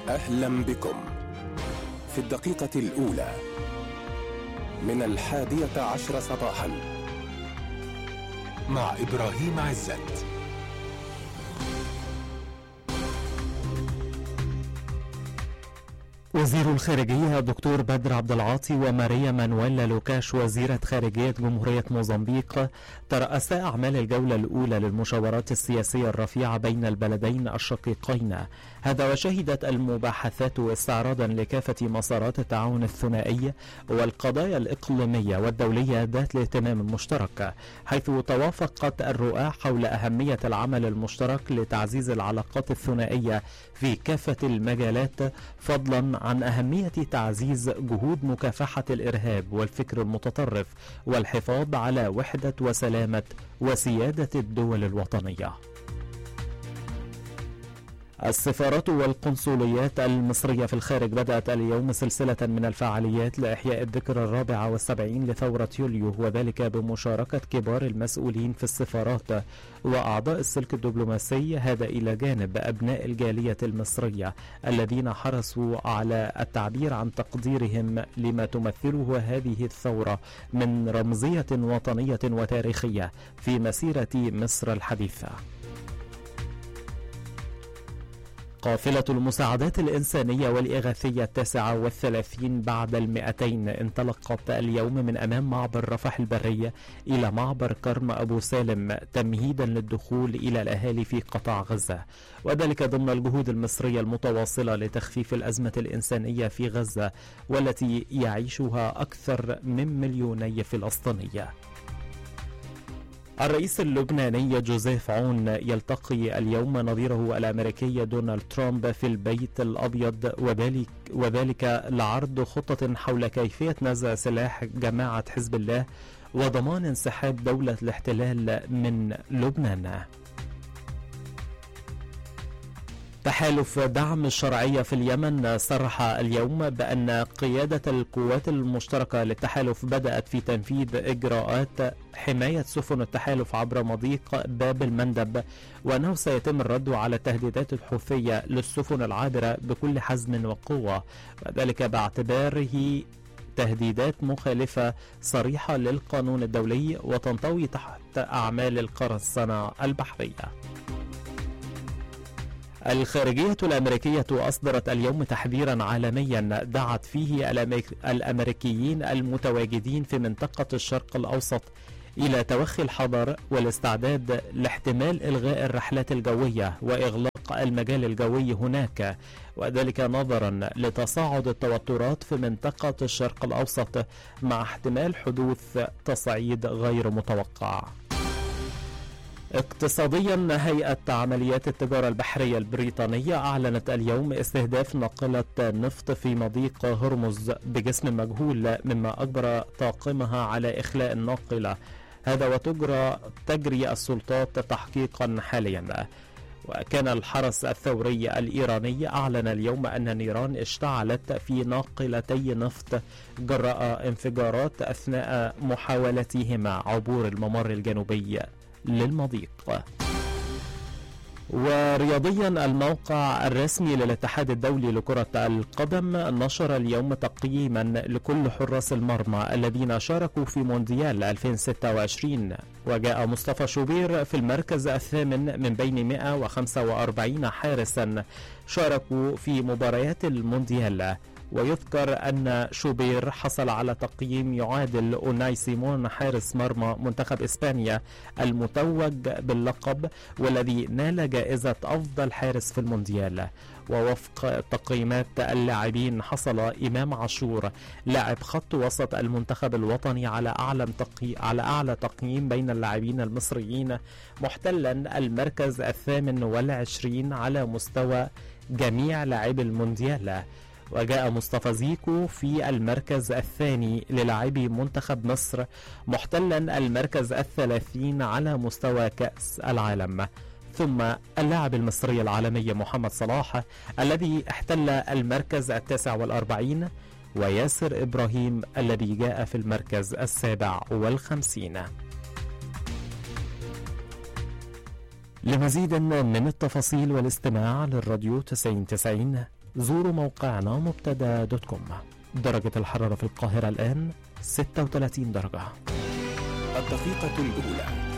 أهلا بكم في الدقيقة الأولى من 11 صباحا مع إبراهيم عزت. وزير الخارجية الدكتور بدر عبد العاطي وماريا مانويلا لوكاش وزيرة خارجية جمهورية موزمبيق ترأسا أعمال الجولة الأولى للمشاورات السياسية الرفيعة بين البلدين الشقيقين. هذا وشهدت المباحثات استعراضا لكافة مسارات التعاون الثنائي والقضايا الإقليمية والدولية ذات الاهتمام المشترك، حيث توافقت الرؤى حول أهمية العمل المشترك لتعزيز العلاقات الثنائية في كافة المجالات، فضلا عن أهمية تعزيز جهود مكافحة الإرهاب والفكر المتطرف والحفاظ على وحدة وسلامة وسيادة الدول الوطنية. السفارات والقنصليات المصرية في الخارج بدأت اليوم سلسلة من الفعاليات لإحياء الذكرى 74 لثورة يوليو، وذلك بمشاركة كبار المسؤولين في السفارات وأعضاء السلك الدبلوماسي، هذا إلى جانب أبناء الجالية المصرية الذين حرصوا على التعبير عن تقديرهم لما تمثله هذه الثورة من رمزية وطنية وتاريخية في مسيرة مصر الحديثة. قافلة المساعدات الإنسانية والإغاثية 39 بعد 200 انطلقت اليوم من أمام معبر رفح البري إلى معبر كرم أبو سالم تمهيدا للدخول إلى الأهالي في قطاع غزة، وذلك ضمن الجهود المصرية المتواصلة لتخفيف الأزمة الإنسانية في غزة والتي يعيشها أكثر من 2 مليون فلسطيني. الرئيس اللبناني جوزيف عون يلتقي اليوم نظيره الأمريكي دونالد ترامب في البيت الأبيض، وذلك لعرض خطة حول كيفية نزع سلاح جماعة حزب الله وضمان انسحاب دولة الاحتلال من لبنان. تحالف دعم الشرعية في اليمن صرح اليوم بأن قيادة القوات المشتركة للتحالف بدأت في تنفيذ إجراءات حماية سفن التحالف عبر مضيق باب المندب، وأنه سيتم الرد على التهديدات الحوثية للسفن العابرة بكل حزم وقوة، وذلك باعتباره تهديدات مخالفة صريحة للقانون الدولي وتنطوي تحت أعمال القرصنة البحرية. الخارجية الأمريكية أصدرت اليوم تحذيرا عالميا دعت فيه الأمريكيين المتواجدين في منطقة الشرق الأوسط إلى توخي الحذر والاستعداد لاحتمال إلغاء الرحلات الجوية وإغلاق المجال الجوي هناك، وذلك نظرا لتصاعد التوترات في منطقة الشرق الأوسط مع احتمال حدوث تصعيد غير متوقع. اقتصاديا، هيئة عمليات التجارة البحرية البريطانية أعلنت اليوم استهداف ناقلة نفط في مضيق هرمز بجسم مجهول، مما أجبر طاقمها على إخلاء الناقلة، هذا وتجري السلطات تحقيقا حاليا. وكان الحرس الثوري الإيراني أعلن اليوم أن نيران اشتعلت في ناقلتي نفط جراء انفجارات أثناء محاولتهما عبور الممر الجنوبي للمضيق. ورياضيا، الموقع الرسمي للاتحاد الدولي لكرة القدم نشر اليوم تقييما لكل حراس المرمى الذين شاركوا في مونديال 2026، وجاء مصطفى شوبير في المركز الثامن من بين 145 حارسا شاركوا في مباريات المونديال. ويذكر أن شوبير حصل على تقييم يعادل أوناي سيمون حارس مرمى منتخب إسبانيا المتوج باللقب والذي نال جائزة أفضل حارس في المونديال. ووفق تقييمات اللاعبين حصل إمام عاشور لاعب خط وسط المنتخب الوطني على أعلى تقييم بين اللاعبين المصريين، محتلا المركز 28 على مستوى جميع لاعبي المونديال. وجاء مصطفى زيكو في المركز الثاني للاعبي منتخب مصر، محتلا المركز 30 على مستوى كأس العالم. ثم اللاعب المصري العالمي محمد صلاح الذي احتل المركز 49، وياسر إبراهيم الذي جاء في المركز 57. لمزيد من التفاصيل والاستماع للراديو 90 زوروا موقعنا مبتدا.com. درجة الحرارة في القاهرة الآن 36 درجة. الدقيقة الأولى.